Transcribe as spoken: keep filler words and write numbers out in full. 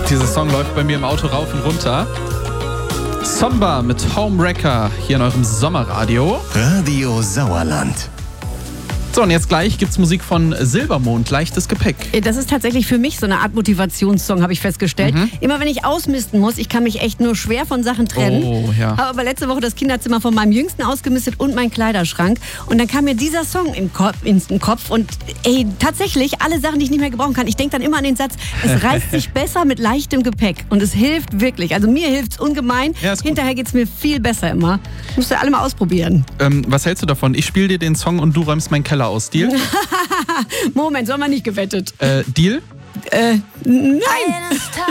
Dieser Song läuft bei mir im Auto rauf und runter. Somba mit Homewrecker hier in eurem Sommerradio. Radio Sauerland. So, und jetzt gleich gibt's Musik von Silbermond, leichtes Gepäck. Das ist tatsächlich für mich so eine Art Motivationssong, habe ich festgestellt. Mhm. Immer wenn ich ausmisten muss, ich kann mich echt nur schwer von Sachen trennen. Oh, ja. Habe aber letzte Woche das Kinderzimmer von meinem Jüngsten ausgemistet und meinen Kleiderschrank. Und dann kam mir dieser Song im Kopf, in den Kopf. Und ey, tatsächlich, alle Sachen, die ich nicht mehr gebrauchen kann. Ich denke dann immer an den Satz, es reißt sich besser mit leichtem Gepäck. Und es hilft wirklich. Also mir hilft's ungemein. Ja, ist gut. Hinterher geht's mir viel besser immer. Müsst ihr alle mal ausprobieren. Ähm, was hältst du davon? Ich spiele dir den Song und du räumst meinen Keller aus. Deal? Moment, so haben wir nicht gewettet. Äh, Deal? Äh, nein.